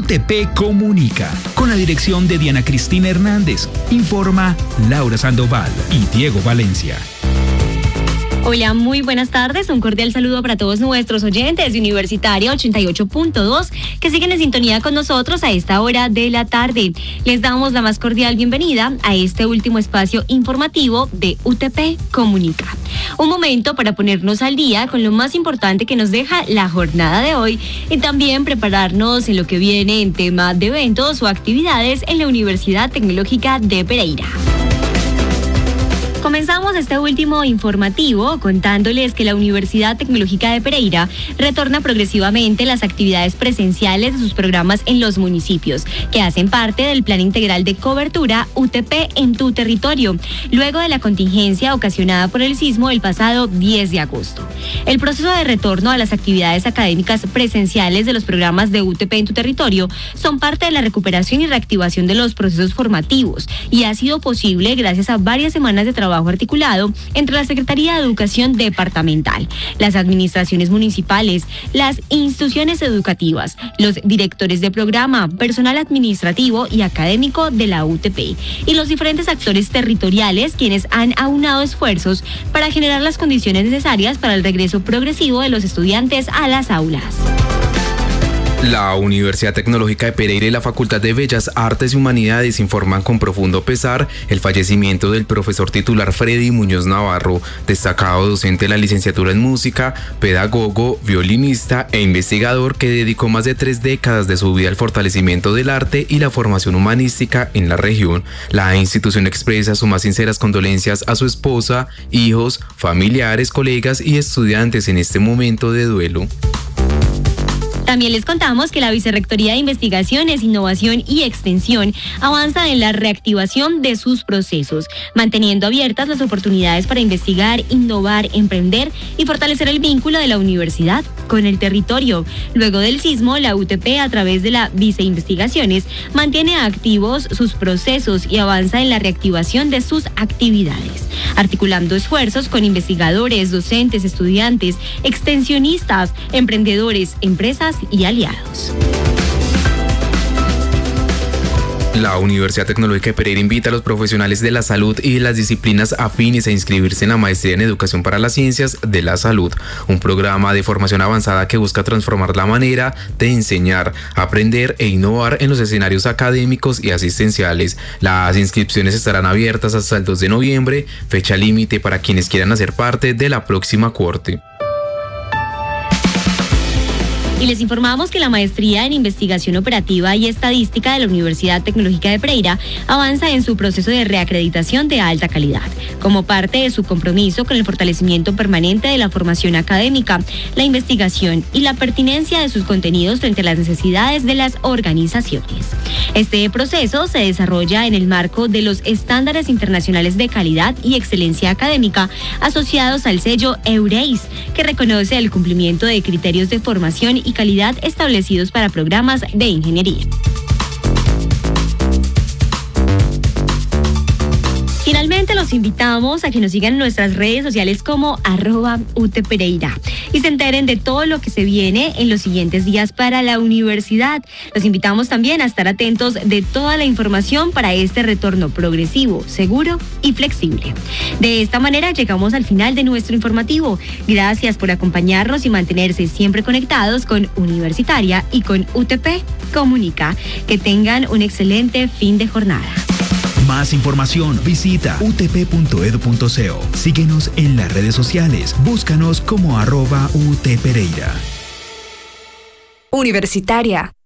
UTP Comunica, con la dirección de Diana Cristina Hernández. Informa Laura Sandoval y Diego Valencia. Hola, muy buenas tardes. Un cordial saludo para todos nuestros oyentes de Universitaria 88.2 que siguen en sintonía con nosotros a esta hora de la tarde. Les damos la más cordial bienvenida a este último espacio informativo de UTP Comunica. Un momento para ponernos al día con lo más importante que nos deja la jornada de hoy y también prepararnos en lo que viene en tema de eventos o actividades en la Universidad Tecnológica de Pereira. Comenzamos este último informativo contándoles que la Universidad Tecnológica de Pereira retorna progresivamente las actividades presenciales de sus programas en los municipios, que hacen parte del Plan Integral de Cobertura UTP en tu territorio, luego de la contingencia ocasionada por el sismo el pasado 10 de agosto. El proceso de retorno a las actividades académicas presenciales de los programas de UTP en tu territorio son parte de la recuperación y reactivación de los procesos formativos y ha sido posible gracias a varias semanas de trabajo articulado entre la Secretaría de Educación Departamental, las administraciones municipales, las instituciones educativas, los directores de programa, personal administrativo y académico de la UTP y los diferentes actores territoriales quienes han aunado esfuerzos para generar las condiciones necesarias para el regreso progresivo de los estudiantes a las aulas. La Universidad Tecnológica de Pereira y la Facultad de Bellas Artes y Humanidades informan con profundo pesar el fallecimiento del profesor titular Freddy Muñoz Navarro, destacado docente de la licenciatura en música, pedagogo, violinista e investigador que dedicó más de 3 décadas de su vida al fortalecimiento del arte y la formación humanística en la región. La institución expresa sus más sinceras condolencias a su esposa, hijos, familiares, colegas y estudiantes en este momento de duelo. También les contamos que la Vicerrectoría de Investigaciones, Innovación y Extensión avanza en la reactivación de sus procesos, manteniendo abiertas las oportunidades para investigar, innovar, emprender y fortalecer el vínculo de la universidad con el territorio. Luego del sismo, la UTP, a través de la Viceinvestigaciones, mantiene activos sus procesos y avanza en la reactivación de sus actividades, articulando esfuerzos con investigadores, docentes, estudiantes, extensionistas, emprendedores, empresas y aliados. La Universidad Tecnológica de Pereira invita a los profesionales de la salud y de las disciplinas afines a inscribirse en la Maestría en Educación para las Ciencias de la Salud, un programa de formación avanzada que busca transformar la manera de enseñar, aprender e innovar en los escenarios académicos y asistenciales. Las inscripciones estarán abiertas hasta el 2 de noviembre, fecha límite para quienes quieran hacer parte de la próxima cohorte. Y les informamos que la Maestría en Investigación Operativa y Estadística de la Universidad Tecnológica de Pereira avanza en su proceso de reacreditación de alta calidad, como parte de su compromiso con el fortalecimiento permanente de la formación académica, la investigación y la pertinencia de sus contenidos frente a las necesidades de las organizaciones. Este proceso se desarrolla en el marco de los estándares internacionales de calidad y excelencia académica asociados al sello EUREIS, que reconoce el cumplimiento de criterios de formación y calidad establecidos para programas de ingeniería. Finalmente los invitamos a que nos sigan en nuestras redes sociales como @UTPereira y se enteren de todo lo que se viene en los siguientes días para la universidad. Los invitamos también a estar atentos de toda la información para este retorno progresivo, seguro y flexible. De esta manera llegamos al final de nuestro informativo. Gracias por acompañarnos y mantenerse siempre conectados con Universitaria y con UTP Comunica. Que tengan un excelente fin de jornada. Más información, visita utp.edu.co. Síguenos en las redes sociales. Búscanos como @UTPereira. Universitaria